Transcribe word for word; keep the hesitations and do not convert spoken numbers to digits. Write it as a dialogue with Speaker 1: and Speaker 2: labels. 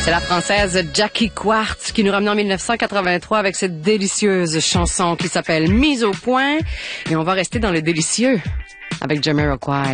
Speaker 1: C'est la Française Jackie Quartz qui nous ramène en mille neuf cent quatre-vingt-trois avec cette délicieuse chanson qui s'appelle Mise au point. Et on va rester dans le délicieux avec Jamiroquai.